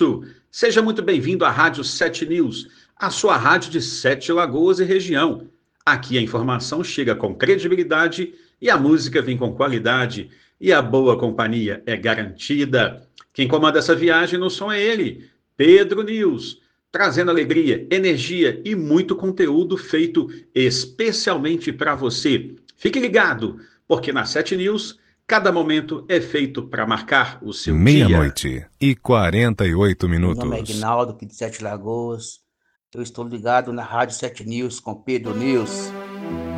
isso. Seja muito bem-vindo à Rádio 7 News, a sua rádio de Sete Lagoas e região. Aqui a informação chega com credibilidade e a música vem com qualidade e a boa companhia é garantida. Quem comanda essa viagem no som é ele, Pedro News, trazendo alegria, energia e muito conteúdo feito especialmente para você. Fique ligado, porque na 7 News cada momento é feito para marcar o seu dia. 00:48. Meu nome é Ignaldo, aqui de Sete Lagoas. Eu estou ligado na Rádio 7 News com Pedro News.